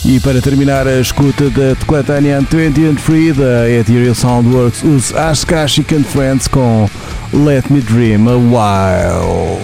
E para terminar a escuta da Teclatanian 20 and Free da Ethereal Soundworks, os Ashkashik and Friends com Let Me Dream a While.